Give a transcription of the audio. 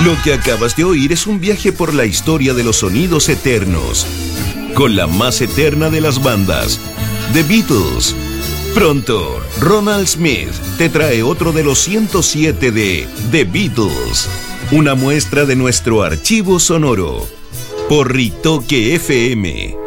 Lo que acabas de oír es un viaje por la historia de los sonidos eternos, con la más eterna de las bandas, The Beatles. Pronto, Ronald Smith te trae otro de los 107 de The Beatles, una muestra de nuestro archivo sonoro, por Ritoque FM.